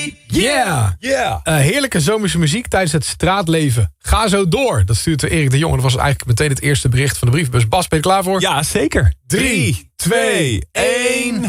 Yeah! Yeah. Heerlijke zomerse muziek tijdens het straatleven. Ga zo door. Dat stuurt Erik de Jong. Dat was eigenlijk meteen het eerste bericht van de briefbus. Bas, ben je er klaar voor? Ja, zeker. 3, 2, 1...